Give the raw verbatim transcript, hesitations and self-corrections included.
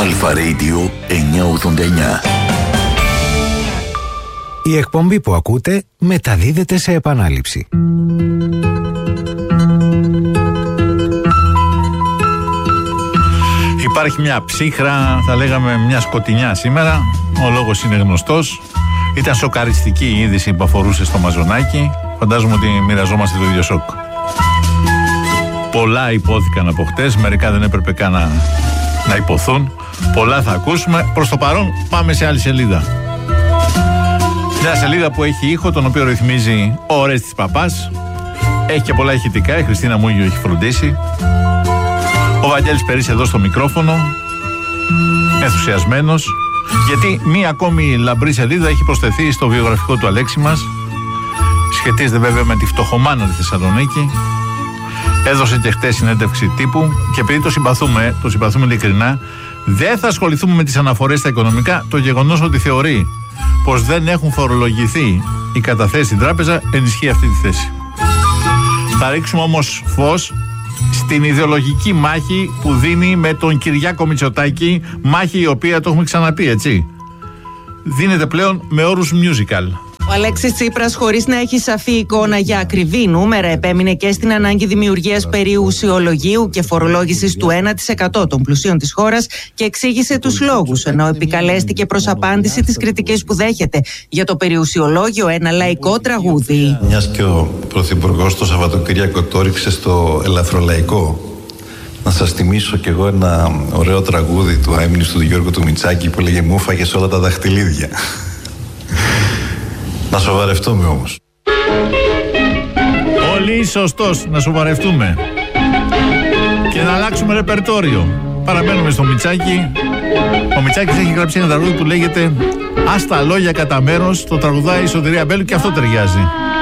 Αλφα Radio εννιακόσια ογδόντα εννιά. Η εκπομπή που ακούτε μεταδίδεται σε επανάληψη. Υπάρχει μια ψύχρα, θα λέγαμε μια σκοτεινιά σήμερα. Ο λόγος είναι γνωστός. Ήταν σοκαριστική η είδηση που αφορούσε στο Μαζονάκι. Φαντάζομαι ότι μοιραζόμαστε το ίδιο σοκ. Πολλά υπόθηκαν από χτες, μερικά δεν έπρεπε καν να, να υποθούν. Πολλά θα ακούσουμε. Προς το παρόν πάμε σε άλλη σελίδα. Μια σελίδα που έχει ήχο, τον οποίο ρυθμίζει ο Ορέστης Παπάς. Έχει και πολλά ηχητικά, η Χριστίνα Μούγιο έχει φροντίσει. Ο Βαγγέλης Περής εδώ στο μικρόφωνο, ενθουσιασμένος, γιατί μία ακόμη λαμπρή σελίδα έχει προσθεθεί στο βιογραφικό του Αλέξη μας. Σχετίζεται βέβαια με τη φτωχομάνα τη Θεσσαλονίκη. Έδωσε και χτες συνέντευξη τύπου και επειδή το συμπαθούμε, το συμπαθούμε ειλικρινά, δεν θα ασχοληθούμε με τις αναφορές στα οικονομικά. Το γεγονός ότι θεωρεί πως δεν έχουν φορολογηθεί οι καταθέσεις στην τράπεζα ενισχύει αυτή τη θέση. Θα ρίξουμε όμως φως στην ιδεολογική μάχη που δίνει με τον Κυριάκο Μητσοτάκη, μάχη η οποία, το έχουμε ξαναπεί, έτσι, δίνεται πλέον με όρους musical. Ο Αλέξης Τσίπρας, χωρίς να έχει σαφή εικόνα για ακριβή νούμερα, επέμεινε και στην ανάγκη δημιουργίας περιουσιολογίου και φορολόγησης του ένα τοις εκατό των πλουσίων της χώρας και εξήγησε τους λόγους, ενώ επικαλέστηκε προς απάντηση τις κριτικές που δέχεται για το περιουσιολόγιο, ένα λαϊκό τραγούδι. Μιας και ο Πρωθυπουργός το Σαββατοκύριακο το έριξε στο ελαφρολαϊκό, να σας θυμίσω κι εγώ ένα ωραίο τραγούδι του αείμνηστου του Γιώργου του Μητσάκη που λέγε «Μου φάγες όλα τα δαχτυλίδια». Να σοβαρευτούμε όμως. Πολύ σωστός, να σοβαρευτούμε και να αλλάξουμε ρεπερτόριο. Παραμένουμε στο Μητσάκη. Ο Μητσάκης έχει γράψει ένα τραγούδι που λέγεται «Ας τα λόγια κατά μέρος». Το τραγουδάει η Σωτηρία Μπέλου και αυτό ταιριάζει.